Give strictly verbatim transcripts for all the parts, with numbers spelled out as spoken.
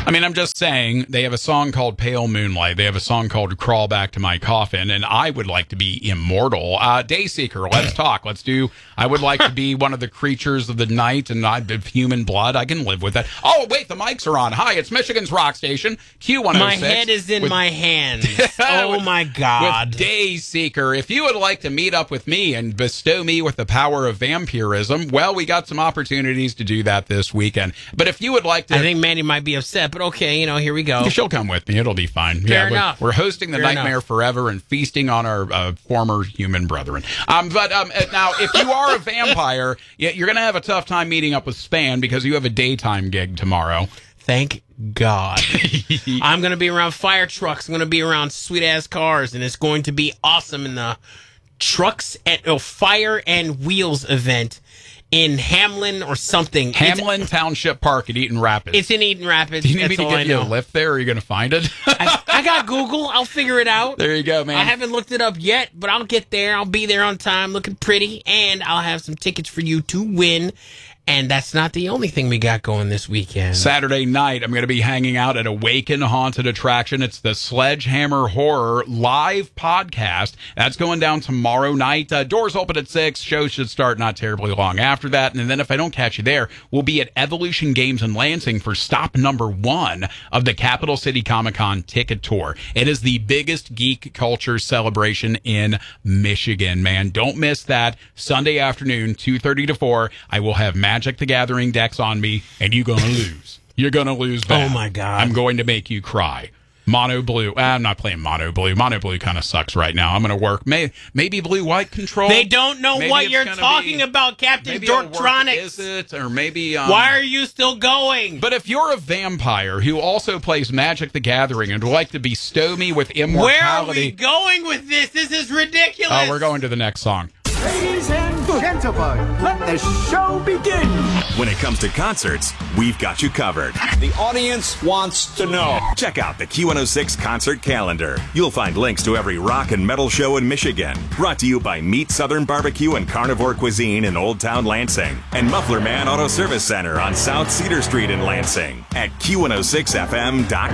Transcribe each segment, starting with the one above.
I mean, I'm just saying, they have a song called Pale Moonlight. They have a song called Crawl Back to My Coffin, and I would like to be immortal. Uh, Dayseeker, let's talk. Let's do, I would like to be one of the creatures of the night, and I have human blood. I can live with that. Oh, wait, the mics are on. Hi, it's Michigan's Rock Station, Q one oh six. My head is in with, my hands. Oh, with, my God. With Dayseeker. If you would like to meet up with me and bestow me with the power of vampirism, well, we got some opportunities to do that this weekend. But if you would like to... I think Mandy might be upset, but okay, you know, here we go. She'll come with me. It'll be fine. Fair yeah, enough. We're, we're hosting the Fair Nightmare enough. Forever and feasting on our uh, former human brethren. Um, but um, now, if you are a vampire, you're going to have a tough time meeting up with Span because you have a daytime gig tomorrow. Thank God. I'm going to be around fire trucks. I'm going to be around sweet-ass cars, and it's going to be awesome in the Trucks at oh, Fire and Wheels event in Hamlin or something. Hamlin it's, Township Park at Eaton Rapids. It's in Eaton Rapids. Do you need That's me to all give you I a know. lift there, or are you going to find it? I, I got Google. I'll figure it out. There you go, man. I haven't looked it up yet, but I'll get there. I'll be there on time, looking pretty, and I'll have some tickets for you to win. And that's not the only thing we got going this weekend. Saturday night, I'm going to be hanging out at Awaken Haunted Attraction. It's the Sledgehammer Horror live podcast. That's going down tomorrow night. Uh, doors open at six. Show should start not terribly long after that. And then if I don't catch you there, we'll be at Evolution Games in Lansing for stop number one of the Capital City Comic-Con ticket tour. It is the biggest geek culture celebration in Michigan, man. Don't miss that. Sunday afternoon, two thirty to four. I will have Magic the Gathering decks on me, and you're going to lose. You're going to lose bad. Oh, my God. I'm going to make you cry. Mono blue. Ah, I'm not playing mono blue. Mono blue kind of sucks right now. I'm going to work. May, maybe blue white control. They don't know maybe what you're talking be, about, Captain maybe it'll work. Dorktronics. Is it? Or maybe... Um, Why are you still going? But if you're a vampire who also plays Magic the Gathering and would like to bestow me with immortality... Where are we going with this? This is ridiculous. Oh, we're going to the next song. Ladies and gentlemen, let the show begin. When it comes to concerts, we've got you covered. The audience wants to know. Check out the Q one oh six concert calendar. You'll find links to every rock and metal show in Michigan. Brought to you by Meat Southern Barbecue and Carnivore Cuisine in Old Town Lansing. And Muffler Man Auto Service Center on South Cedar Street in Lansing at Q one oh six F M dot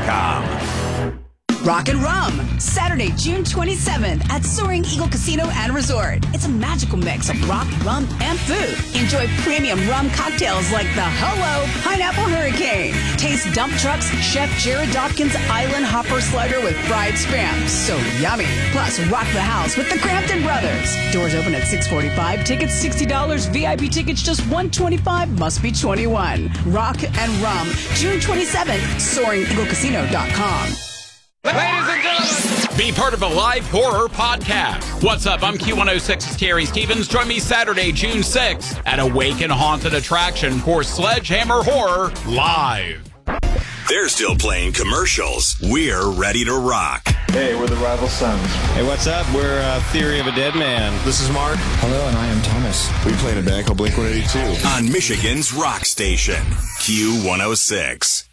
com. Rock and Rum, Saturday, June twenty-seventh at Soaring Eagle Casino and Resort. It's a magical mix of rock, rum, and food. Enjoy premium rum cocktails like the Hello Pineapple Hurricane. Taste Dump Truck's Chef Jared Dawkins Island Hopper Slider with fried spam. So yummy. Plus, rock the house with the Crampton Brothers. Doors open at six forty-five. Tickets sixty dollars. V I P tickets just one hundred twenty-five dollars. Must be twenty-one. Rock and Rum, June twenty-seventh, soaring eagle casino dot com. Ladies and gentlemen, be part of a live horror podcast. What's up? I'm Q one oh six's Terry Stevens. Join me Saturday, June sixth at Awaken Haunted Attraction for Sledgehammer Horror Live. They're still playing commercials. We're ready to rock. Hey, we're the Rival Sons. Hey, what's up? We're uh, Theory of a Dead Man. This is Mark. Hello, and I am Thomas. We play in a band called Blink one eighty-two. On Michigan's rock station, Q one oh six.